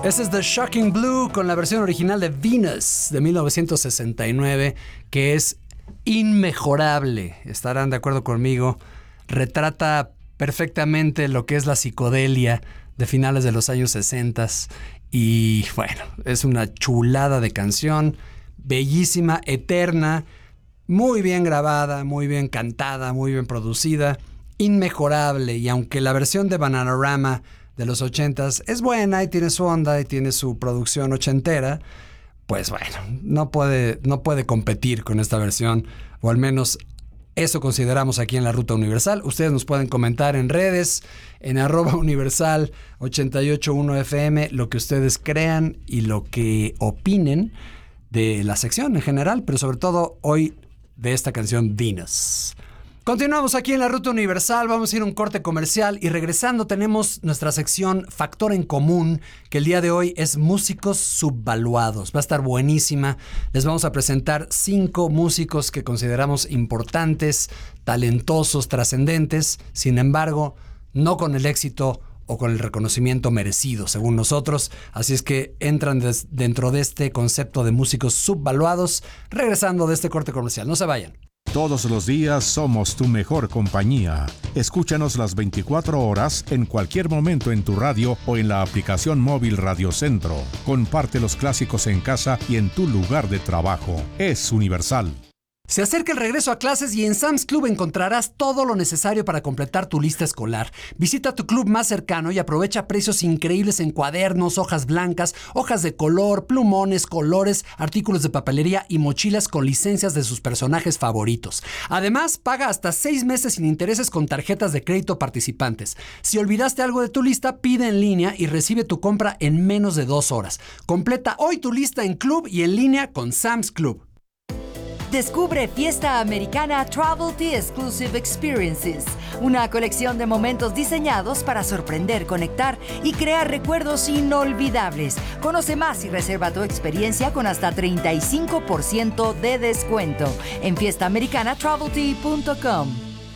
Ese es The Shocking Blue con la versión original de Venus de 1969, que es inmejorable. Estarán de acuerdo conmigo. Retrata perfectamente lo que es la psicodelia de finales de los años 60 y bueno, es una chulada de canción, bellísima, eterna, muy bien grabada, muy bien cantada, muy bien producida, inmejorable. Y aunque la versión de Bananarama de los 80s es buena y tiene su onda y tiene su producción ochentera, pues bueno, no puede competir con esta versión, o al menos eso consideramos aquí en La Ruta Universal. Ustedes nos pueden comentar en redes, en @universal881fm, lo que ustedes crean y lo que opinen de la sección en general, pero sobre todo hoy de esta canción Venus. Continuamos aquí en La Ruta Universal, vamos a ir a un corte comercial y regresando tenemos nuestra sección Factor en Común, que el día de hoy es músicos subvaluados. Va a estar buenísima. Les vamos a presentar 5 músicos que consideramos importantes, talentosos, trascendentes, sin embargo, no con el éxito o con el reconocimiento merecido, según nosotros. Así es que entran dentro de este concepto de músicos subvaluados, regresando de este corte comercial. No se vayan. Todos los días somos tu mejor compañía. Escúchanos las 24 horas en cualquier momento en tu radio o en la aplicación móvil Radio Centro. Comparte los clásicos en casa y en tu lugar de trabajo. Es Universal. Se acerca el regreso a clases y en Sam's Club encontrarás todo lo necesario para completar tu lista escolar. Visita tu club más cercano y aprovecha precios increíbles en cuadernos, hojas blancas, hojas de color, plumones, colores, artículos de papelería y mochilas con licencias de sus personajes favoritos. Además, paga hasta 6 meses sin intereses con tarjetas de crédito participantes. Si olvidaste algo de tu lista, pide en línea y recibe tu compra en menos de 2 horas. Completa hoy tu lista en club y en línea con Sam's Club. Descubre Fiesta Americana Travelty Exclusive Experiences, una colección de momentos diseñados para sorprender, conectar y crear recuerdos inolvidables. Conoce más y reserva tu experiencia con hasta 35% de descuento en fiestaamericanatravelty.com.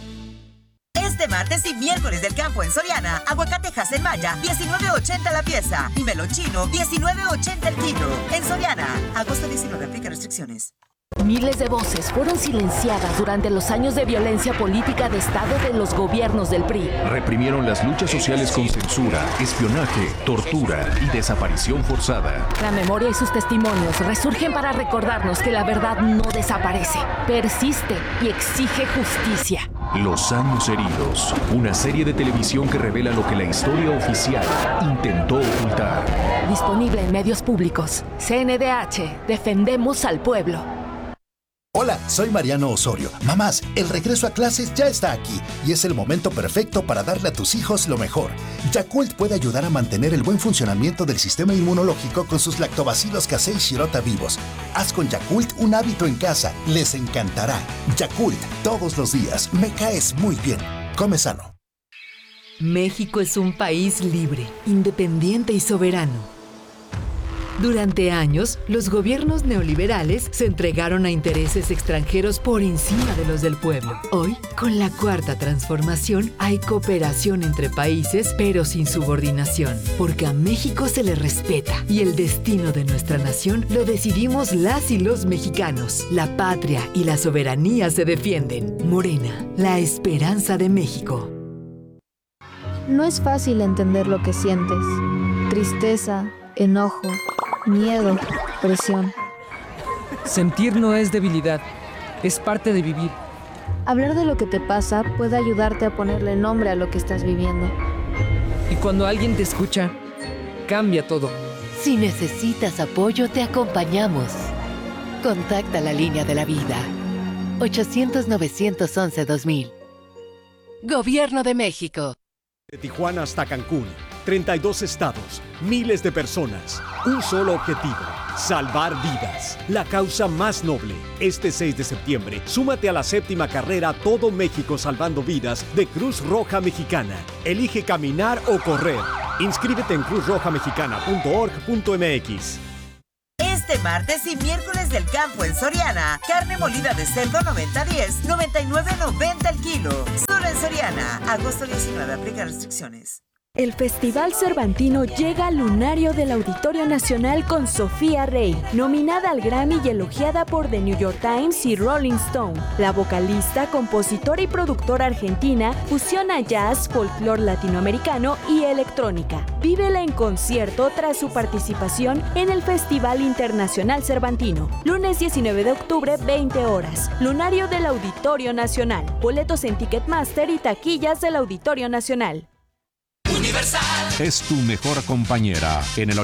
Este martes y miércoles del campo en Soriana, aguacatejas en malla, $19.80 la pieza y melón chino, $19.80 el kilo. En Soriana, agosto 19, aplica restricciones. Miles de voces fueron silenciadas durante los años de violencia política de Estado de los gobiernos del PRI. Reprimieron las luchas sociales con censura, espionaje, tortura y desaparición forzada. La memoria y sus testimonios resurgen para recordarnos que la verdad no desaparece, persiste y exige justicia. Los años heridos, una serie de televisión que revela lo que la historia oficial intentó ocultar. Disponible en medios públicos. CNDH, defendemos al pueblo. Hola, soy Mariano Osorio. Mamás, el regreso a clases ya está aquí y es el momento perfecto para darle a tus hijos lo mejor. Yakult puede ayudar a mantener el buen funcionamiento del sistema inmunológico con sus lactobacilos casei shirota vivos. Haz con Yakult un hábito en casa. Les encantará. Yakult, todos los días. Me caes muy bien. Come sano. México es un país libre, independiente y soberano. Durante años, los gobiernos neoliberales se entregaron a intereses extranjeros por encima de los del pueblo. Hoy, con la Cuarta Transformación, hay cooperación entre países, pero sin subordinación, porque a México se le respeta y el destino de nuestra nación lo decidimos las y los mexicanos. La patria y la soberanía se defienden. Morena, la esperanza de México. No es fácil entender lo que sientes. Tristeza, enojo, miedo, presión. Sentir no es debilidad, es parte de vivir. Hablar de lo que te pasa puede ayudarte a ponerle nombre a lo que estás viviendo. Y cuando alguien te escucha, cambia todo. Si necesitas apoyo, te acompañamos. Contacta la línea de la vida. 800-911-2000. Gobierno de México. De Tijuana hasta Cancún, 32 estados, miles de personas, un solo objetivo, salvar vidas, la causa más noble. Este 6 de septiembre, súmate a la 7ª carrera Todo México Salvando Vidas de Cruz Roja Mexicana. Elige caminar o correr. Inscríbete en cruzrojamexicana.org.mx. Este martes y miércoles del campo en Soriana, carne molida de cerdo 90-10, $99.90 el kilo. Solo en Soriana, agosto 19, aplica restricciones. El Festival Cervantino llega al lunario del Auditorio Nacional con Sofía Rey, nominada al Grammy y elogiada por The New York Times y Rolling Stone. La vocalista, compositora y productora argentina fusiona jazz, folclore latinoamericano y electrónica. Vívela en concierto tras su participación en el Festival Internacional Cervantino. Lunes 19 de octubre, 20 horas. Lunario del Auditorio Nacional. Boletos en Ticketmaster y taquillas del Auditorio Nacional. Universal es tu mejor compañera en el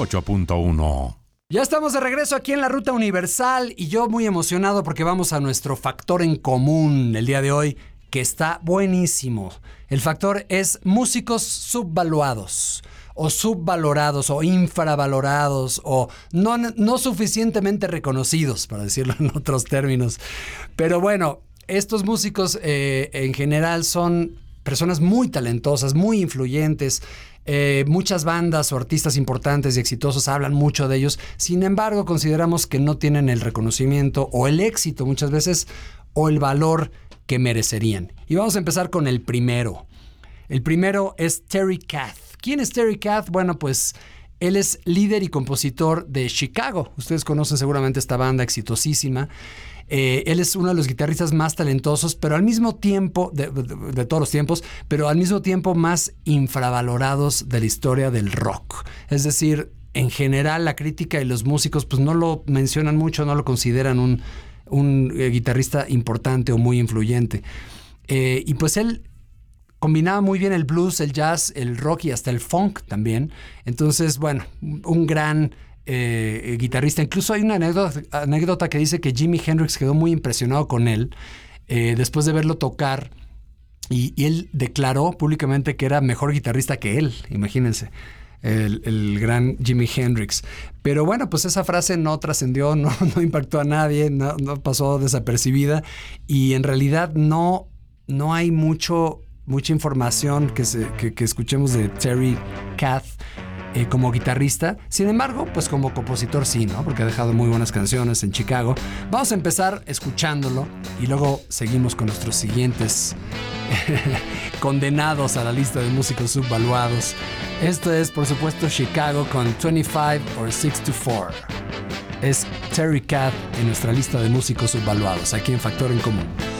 88.1. Ya estamos de regreso aquí en la Ruta Universal y yo muy emocionado porque vamos a nuestro factor en común el día de hoy, que está buenísimo. El factor es músicos subvaluados o subvalorados o infravalorados o no suficientemente reconocidos, para decirlo en otros términos. Pero bueno, estos músicos en general son personas muy talentosas, muy influyentes. Muchas bandas o artistas importantes y exitosos hablan mucho de ellos. Sin embargo, consideramos que no tienen el reconocimiento o el éxito muchas veces o el valor que merecerían. Y vamos a empezar con el primero. El primero es Terry Kath. ¿Quién es Terry Kath? Bueno, pues él es líder y compositor de Chicago. Ustedes conocen seguramente esta banda exitosísima. Él es uno de los guitarristas más talentosos, pero al mismo tiempo, de todos los tiempos, pero al mismo tiempo más infravalorados de la historia del rock. Es decir, en general la crítica y los músicos pues no lo mencionan mucho, no lo consideran un guitarrista importante o muy influyente. Y pues él combinaba muy bien el blues, el jazz, el rock y hasta el funk también. Entonces, bueno, un gran guitarrista. Incluso hay una anécdota que dice que Jimi Hendrix quedó muy impresionado con él después de verlo tocar y él declaró públicamente que era mejor guitarrista que él. Imagínense, el gran Jimi Hendrix. Pero bueno, pues esa frase no trascendió, no impactó a nadie, no pasó desapercibida y en realidad no hay mucha información que escuchemos de Terry Kath como guitarrista. Sin embargo, pues como compositor sí, ¿no? Porque ha dejado muy buenas canciones en Chicago. Vamos a empezar escuchándolo y luego seguimos con nuestros siguientes condenados a la lista de músicos subvaluados. Esto es, por supuesto, Chicago con 25 or 6 to 4. Es Terry Kath en nuestra lista de músicos subvaluados, aquí en Factor en Común.